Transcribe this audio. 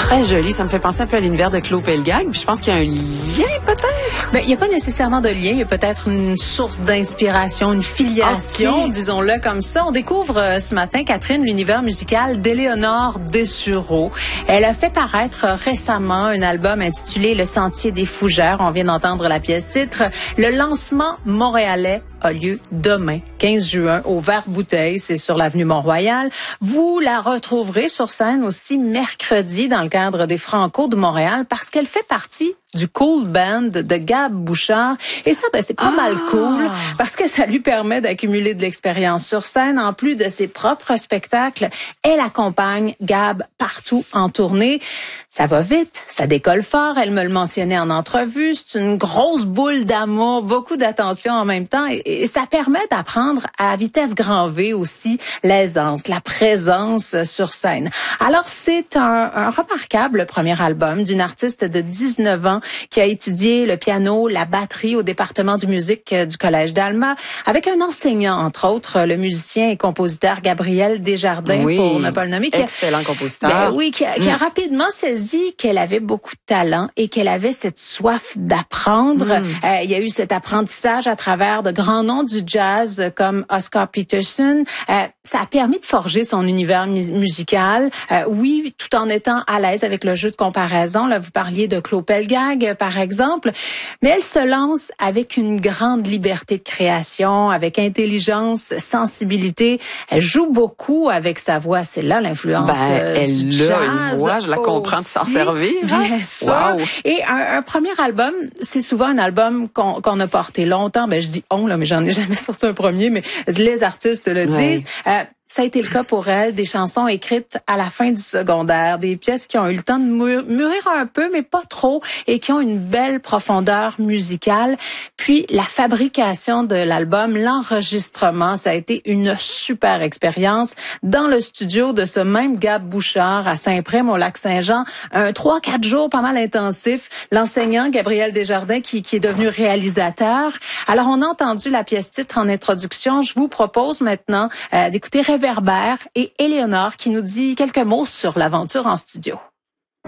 très joli. Ça me fait penser un peu à l'univers de Claude Pelgag. Puis je pense qu'il y a un lien peut-être. Ben, il n'y a pas nécessairement de lien. Il y a peut-être une source d'inspiration, une filiation, disons-le comme ça. On découvre ce matin, Catherine, l'univers musical d'Éléonore Dessureau. Elle a fait paraître récemment un album intitulé Le Sentier des Fougères. On vient d'entendre la pièce titre. Le lancement montréalais a lieu demain, 15 juin, au Vert-Bouteille. C'est sur l'avenue Mont-Royal. Vous la retrouverez sur scène aussi mercredi dans le cadre des Franco de Montréal parce qu'elle fait partie du Cool Band de Gab Bouchard. Et ça, ben, c'est pas mal cool parce que ça lui permet d'accumuler de l'expérience sur scène. En plus de ses propres spectacles, elle accompagne Gab partout en tournée. Ça va vite, ça décolle fort. Elle me le mentionnait en entrevue. C'est une grosse boule d'amour, beaucoup d'attention en même temps. Et ça permet d'apprendre à vitesse grand V aussi l'aisance, la présence sur scène. Alors, c'est un remarquable premier album d'une artiste de 19 ans qui a étudié le piano, la batterie au département de musique du Collège d'Alma, avec un enseignant, entre autres, le musicien et compositeur Gabriel Desjardins, pour ne pas le nommer. Excellent compositeur. Qui a rapidement saisi qu'elle avait beaucoup de talent et qu'elle avait cette soif d'apprendre. Il y a eu cet apprentissage à travers de grands noms du jazz comme Oscar Peterson. Ça a permis de forger son univers musical, tout en étant à l'aise avec le jeu de comparaison. Là, vous parliez de Claude Pelgag, par exemple, mais elle se lance avec une grande liberté de création, avec intelligence, sensibilité. Elle joue beaucoup avec sa voix. C'est là l'influence du jazz. Une voix, je la comprends de s'en servir. Bien sûr. Wow. Et un premier album, c'est souvent un album qu'on a porté longtemps. Ben, je dis on, là, mais j'en ai jamais sorti un premier, mais les artistes le disent. Ça a été le cas pour elle, des chansons écrites à la fin du secondaire, des pièces qui ont eu le temps de mûrir un peu, mais pas trop, et qui ont une belle profondeur musicale. Puis la fabrication de l'album, l'enregistrement, ça a été une super expérience dans le studio de ce même Gab Bouchard à Saint-Prime au Lac-Saint-Jean. 3-4 jours pas mal intensifs. L'enseignant Gabriel Desjardins qui est devenu réalisateur. Alors on a entendu la pièce titre en introduction. Je vous propose maintenant d'écouter Réverbère et Éléonore qui nous dit quelques mots sur l'aventure en studio.